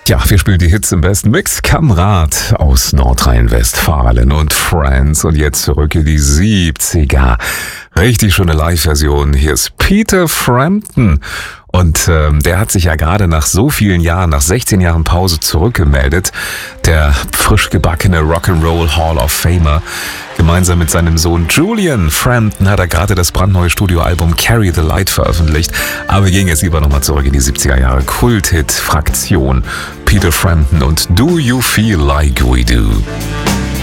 Ja, wir spielen die Hits im besten Mix. Kamrat aus Nordrhein-Westfalen und Friends. Und jetzt zurück in die 70er. Richtig schöne Live-Version. Hier ist Peter Frampton. Und der hat sich ja gerade nach so vielen Jahren, nach 16 Jahren Pause zurückgemeldet. Der frisch gebackene Rock'n'Roll Hall of Famer. Gemeinsam mit seinem Sohn Julian Frampton hat er gerade das brandneue Studioalbum Carry the Light veröffentlicht. Aber wir gehen jetzt lieber nochmal zurück in die 70er Jahre. Kult-Hit-Fraktion. Peter Frampton und Do You Feel Like We Do?